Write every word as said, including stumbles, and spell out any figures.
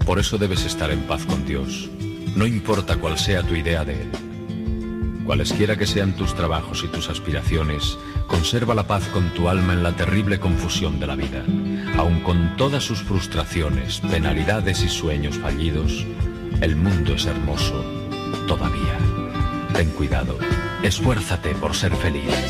Por eso debes estar en paz con Dios, no importa cuál sea tu idea de Él. Cualesquiera que sean tus trabajos y tus aspiraciones, conserva la paz con tu alma en la terrible confusión de la vida. Aun con todas sus frustraciones, penalidades y sueños fallidos, el mundo es hermoso todavía. Ten cuidado, esfuérzate por ser feliz.